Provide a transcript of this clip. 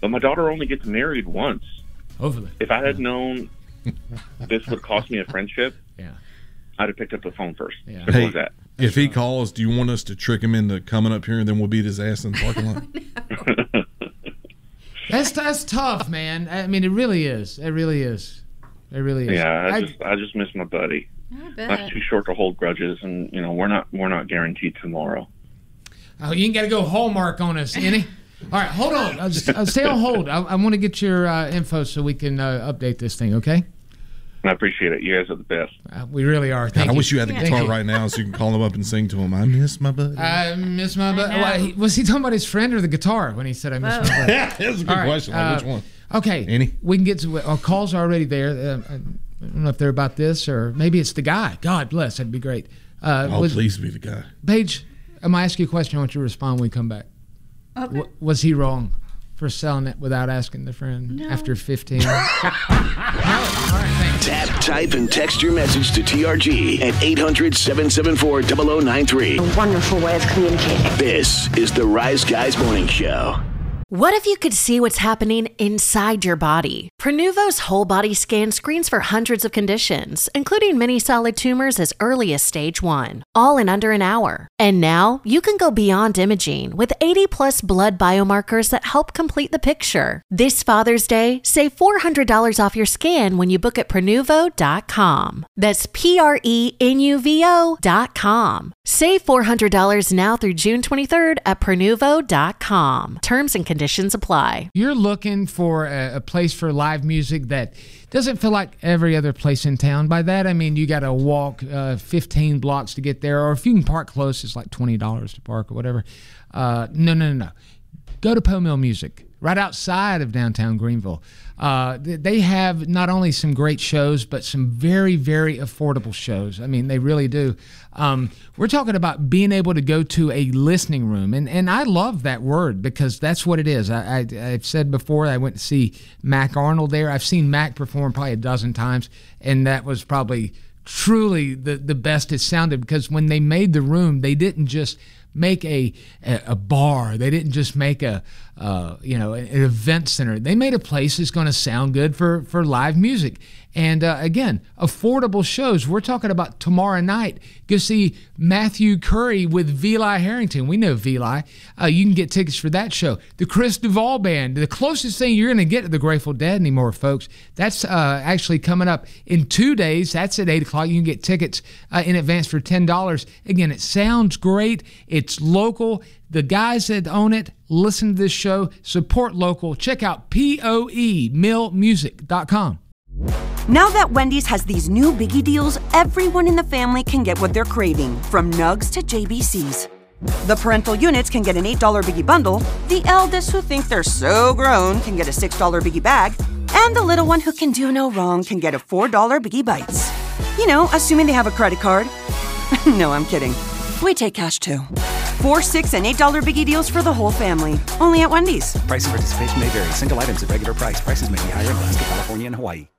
But my daughter only gets married once. Hopefully. If I had known this would cost me a friendship, yeah, I'd have picked up the phone first. Yeah. Simple as that. If he calls, do you want us to trick him into coming up here and then we'll beat his ass in the parking lot? That's tough, man. I mean, it really is. It really is. It really is. Yeah, I just miss my buddy. I bet. Life's too short to hold grudges, and we're not guaranteed tomorrow. Oh, you ain't got to go Hallmark on us, any? All right, hold on. I'll stay on hold. I want to get your info so we can update this thing, okay? I appreciate it. You guys are the best. We really are. God, I wish you had the guitar right now so you can call him up and sing to him. I miss my buddy. I miss my buddy. Was he talking about his friend or the guitar when he said I miss my buddy? Yeah, that's a good question. Like, which one? Okay. Any? We can get to it. Our calls are already there. I don't know if they're about this or maybe it's the guy. God bless. That'd be great. Please be the guy. Paige, I'm going to ask you a question. I want you to respond when we come back. Okay. Was he wrong for selling it without asking the friend after 15? All right, thanks. Tap, type, and text your message to TRG at 800-774-0093. A wonderful way of communicating. This is the Rise Guys Morning Show. What if you could see what's happening inside your body? Prenuvo's whole body scan screens for hundreds of conditions, including many solid tumors as early as stage 1, all in under an hour. And now you can go beyond imaging with 80+ blood biomarkers that help complete the picture. This Father's Day, save $400 off your scan when you book at Prenuvo.com. That's Prenuvo.com. Save $400 now through June 23rd at Prenuvo.com. Terms and conditions apply. You're looking for a place for live music that doesn't feel like every other place in town. By that, I mean you got to walk 15 blocks to get there, or if you can park close, it's like $20 to park or whatever. No. Go to Po Mill Music, right outside of downtown Greenville. They have not only some great shows, but some very, very affordable shows. I mean, they really do. We're talking about being able to go to a listening room, and I love that word because that's what it is. I've said before, I went to see Mac Arnold there. I've seen Mac perform probably a dozen times, and that was probably truly the best it sounded, because when they made the room, they didn't just make a bar. They didn't just make an event center. They made a place that's going to sound good for live music. And again, affordable shows. We're talking about tomorrow night. Go see Matthew Curry with Vili Harrington. We know Vili. You can get tickets for that show. The Chris Duvall Band. The closest thing you're going to get to the Grateful Dead anymore, folks. That's actually coming up in 2 days. That's at 8 o'clock. You can get tickets in advance for $10. Again, it sounds great. It's local. The guys that own it, listen to this show, support local. Check out POEMillmusic.com. Now that Wendy's has these new biggie deals, everyone in the family can get what they're craving, from nugs to JBCs. The parental units can get an $8 biggie bundle, the eldest who think they're so grown can get a $6 biggie bag, and the little one who can do no wrong can get a $4 biggie bites. You know, assuming they have a credit card. No, I'm kidding. We take cash too. 4, $6, and $8 biggie deals for the whole family. Only at Wendy's. Price and participation may vary. Single items at regular price. Prices may be higher in Alaska, California, and Hawaii.